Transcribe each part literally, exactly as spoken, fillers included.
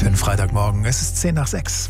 Schönen Freitagmorgen, es ist zehn nach sechs.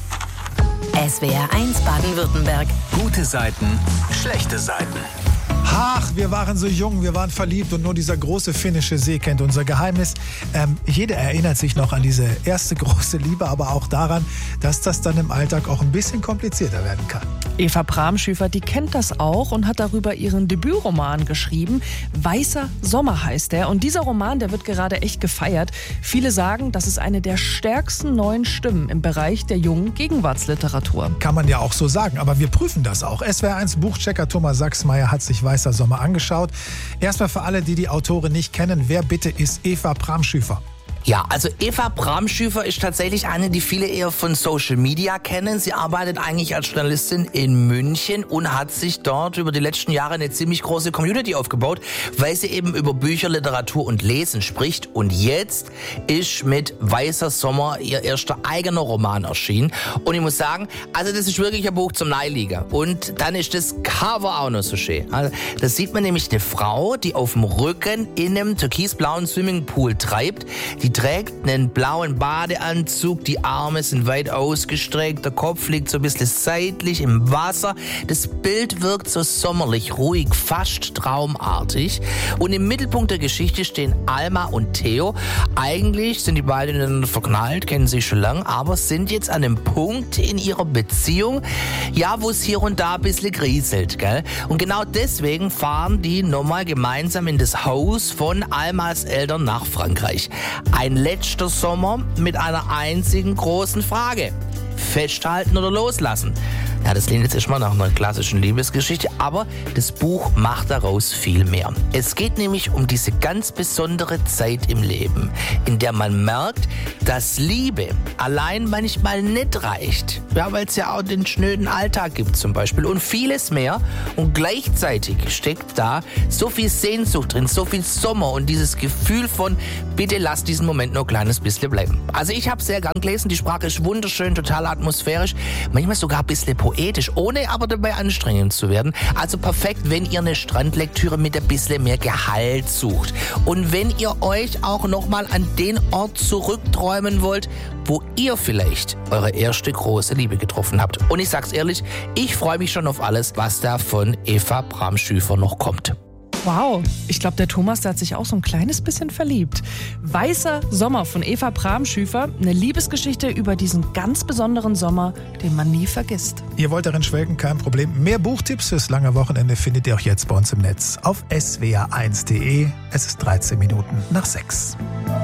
S W R eins Baden-Württemberg. Gute Seiten, schlechte Seiten. Ach, wir waren so jung, wir waren verliebt und nur dieser große finnische See kennt unser Geheimnis. Ähm, jeder erinnert sich noch an diese erste große Liebe, aber auch daran, dass das dann im Alltag auch ein bisschen komplizierter werden kann. Eva Bramschüfer, die kennt das auch und hat darüber ihren Debütroman geschrieben. Weißer Sommer heißt er. Und dieser Roman, der wird gerade echt gefeiert. Viele sagen, das ist eine der stärksten neuen Stimmen im Bereich der jungen Gegenwartsliteratur. Kann man ja auch so sagen, aber wir prüfen das auch. S W R eins Buchchecker Thomas Sachsmeier hat sich Weißer Sommer angeschaut. Erstmal für alle, die die Autorin nicht kennen, wer bitte ist Eva Bramschüfer? Ja, also Eva Bramschüfer ist tatsächlich eine, die viele eher von Social Media kennen. Sie arbeitet eigentlich als Journalistin in München und hat sich dort über die letzten Jahre eine ziemlich große Community aufgebaut, weil sie eben über Bücher, Literatur und Lesen spricht. Und jetzt ist mit Weißer Sommer ihr erster eigener Roman erschienen. Und ich muss sagen, also das ist wirklich ein Buch zum Neiliegen. Und dann ist das Cover auch noch so schön. Also, da sieht man nämlich eine Frau, die auf dem Rücken in einem türkisblauen Swimmingpool treibt. Die trägt einen blauen Badeanzug, die Arme sind weit ausgestreckt, der Kopf liegt so ein bisschen seitlich im Wasser. Das Bild wirkt so sommerlich, ruhig, fast traumartig. Und im Mittelpunkt der Geschichte stehen Alma und Theo. Eigentlich sind die beiden ineinander verknallt, kennen sich schon lange, aber sind jetzt an einem Punkt in ihrer Beziehung, ja, wo es hier und da ein bisschen grieselt, gell? Und genau deswegen fahren die nochmal gemeinsam in das Haus von Almas Eltern nach Frankreich. Ein letzter Sommer mit einer einzigen großen Frage. Festhalten oder loslassen? Ja, das klingt jetzt erstmal nach einer klassischen Liebesgeschichte, aber das Buch macht daraus viel mehr. Es geht nämlich um diese ganz besondere Zeit im Leben, in der man merkt, dass Liebe allein manchmal nicht reicht. Ja, weil es ja auch den schnöden Alltag gibt zum Beispiel und vieles mehr. Und gleichzeitig steckt da so viel Sehnsucht drin, so viel Sommer und dieses Gefühl von, bitte lass diesen Moment noch ein kleines bisschen bleiben. Also ich habe sehr gern gelesen, die Sprache ist wunderschön, total atmosphärisch, manchmal sogar ein bisschen poetisch, ohne aber dabei anstrengend zu werden. Also perfekt, wenn ihr eine Strandlektüre mit ein bisschen mehr Gehalt sucht. Und wenn ihr euch auch nochmal an den Ort zurückträumen wollt, wo ihr vielleicht eure erste große Liebe getroffen habt. Und ich sag's ehrlich, ich freue mich schon auf alles, was da von Eva Bramschüfer noch kommt. Wow, ich glaube, der Thomas, der hat sich auch so ein kleines bisschen verliebt. Weißer Sommer von Eva Bramschüfer, eine Liebesgeschichte über diesen ganz besonderen Sommer, den man nie vergisst. Ihr wollt darin schwelgen, kein Problem. Mehr Buchtipps fürs lange Wochenende findet ihr auch jetzt bei uns im Netz auf s w r eins punkt d e. Es ist dreizehn Minuten nach sechs.